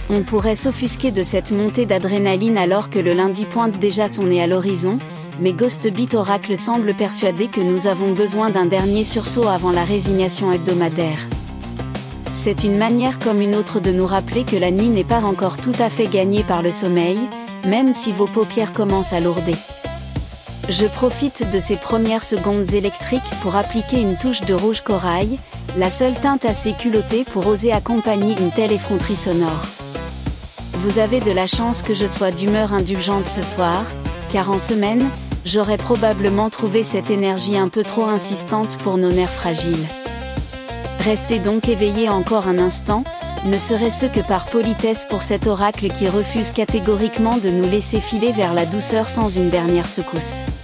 On pourrait s'offusquer de cette montée d'adrénaline alors que le lundi pointe déjà son nez à l'horizon, mais Ghostbeat Oracle semble persuadé que nous avons besoin d'un dernier sursaut avant la résignation hebdomadaire. C'est une manière comme une autre de nous rappeler que la nuit n'est pas encore tout à fait gagnée par le sommeil, même si vos paupières commencent à lourder. Je profite de ces premières secondes électriques pour appliquer une touche de rouge corail, la seule teinte assez culottée pour oser accompagner une telle effronterie sonore. Vous avez de la chance que je sois d'humeur indulgente ce soir, car en semaine, j'aurais probablement trouvé cette énergie un peu trop insistante pour nos nerfs fragiles. Restez donc éveillés encore un instant, ne serait-ce que par politesse pour cet oracle qui refuse catégoriquement de nous laisser filer vers la douceur sans une dernière secousse.